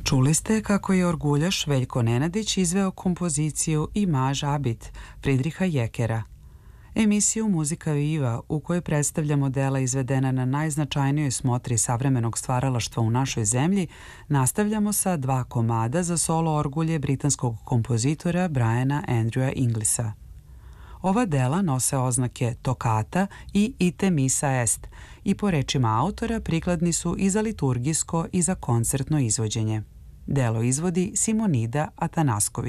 Čuli ste kako je orguljaš Veljko Nenadić izveo kompoziciju Imaž Abit Fridriha Jekera. Emisiju Muzika Viva, u kojoj predstavljamo dela izvedena na najznačajnijoj smotri savremenog stvaralaštva u našoj zemlji, nastavljamo sa 2 komada za solo orgulje britanskog kompozitora Briana Andrewa Inglisa. Ova dela nose oznake Tokata i Ite Missa Est i po rečima autora prikladni su i za liturgijsko i za koncertno izvođenje. Delo izvodi Simonida Atanasković.